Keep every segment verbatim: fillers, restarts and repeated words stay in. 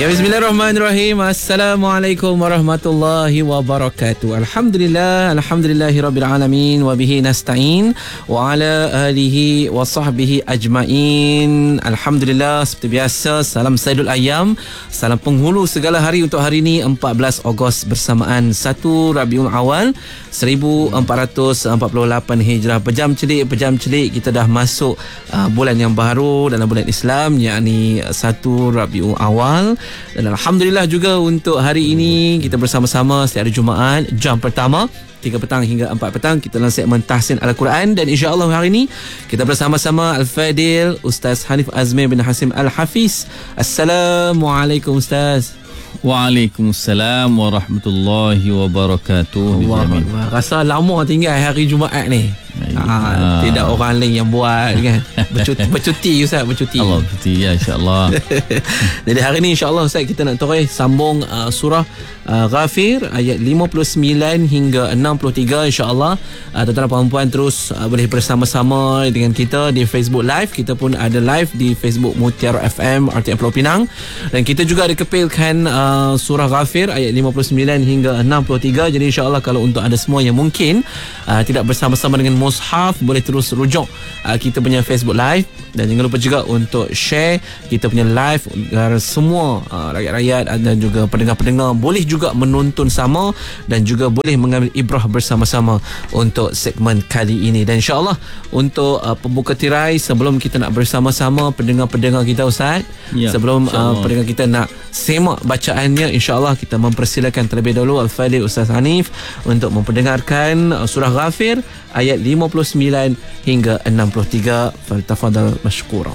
Ya, bismillahirrahmanirrahim. Assalamualaikum warahmatullahi wabarakatuh. Alhamdulillah, alhamdulillahirabbil alamin wa bihi nasta'in wa ala alihi wa sahbihi ajmain. Alhamdulillah, seperti biasa, salam Saidul Ayyam, salam penghulu segala hari untuk hari ini empat belas Ogos bersamaan satu Rabiul Awal seribu empat ratus empat puluh lapan Hijrah. Pejam celik, pejam celik kita dah masuk uh, bulan yang baru dalam bulan Islam, yakni satu Rabiul Awal. Dan alhamdulillah juga untuk hari ini kita bersama-sama setiap hari Jumaat jam pertama tiga petang hingga empat petang kita dalam segmen Tahsin Al-Quran. Dan insya-Allah hari ini kita bersama-sama Al-Fadil Ustaz Hanif Azmi bin Hasim Al-Hafiz. Assalamualaikum Ustaz. Waalaikumsalam warahmatullahi wabarakatuh. Allah, rasa lama tinggal hari Jumaat ni. Ah, tidak orang lain yang buat kan. Bercuti, bercuti Ustaz, bercuti. Allah bercuti ya, insya-Allah. Jadi hari ni insya-Allah Ustaz kita nak terus sambung uh, surah uh, Ghafir ayat lima puluh sembilan hingga enam puluh tiga insya-Allah. Uh, tuan-tuan dan puan terus uh, boleh bersama-sama dengan kita di Facebook Live. Kita pun ada live di Facebook Mutiara F M R T M Pulau Pinang. Dan kita juga ada kepilkan uh, surah Ghafir ayat lima puluh sembilan hingga enam puluh tiga. Jadi insya-Allah kalau untuk ada semua yang mungkin uh, tidak bersama-sama dengan mushaf, boleh terus rujuk uh, kita punya Facebook Live. Dan jangan lupa juga untuk share kita punya live agar semua uh, rakyat-rakyat dan juga pendengar-pendengar boleh juga menonton sama dan juga boleh mengambil ibrah bersama-sama untuk segmen kali ini. Dan insya-Allah untuk uh, pembuka tirai, sebelum kita nak bersama-sama pendengar-pendengar kita Ustaz, ya, sebelum uh, pendengar kita nak semak bacaannya, insya-Allah kita mempersilakan terlebih dahulu Al-Fadil Ustaz Hanif untuk memperdengarkan uh, surah Ghafir ayat lima puluh sembilan hingga enam puluh tiga. Faltafadhal mashkura.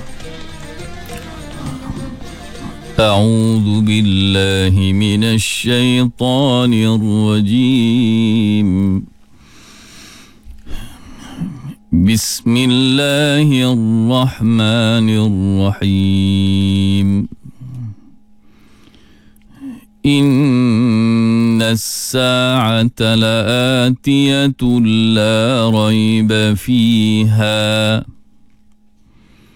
A'udzu billahi minasy syaithanir rajim. Bismillahirrahmanirrahim. Inna as-sa'ata la'atiyatun la rayba fiha